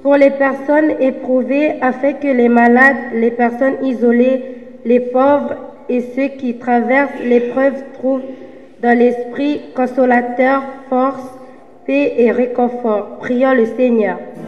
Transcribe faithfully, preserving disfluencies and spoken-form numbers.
pour les personnes éprouvées, afin que les malades, les personnes isolées, les pauvres et ceux qui traversent l'épreuve trouvent dans l'Esprit consolateur force, paix et réconfort. Prions le Seigneur.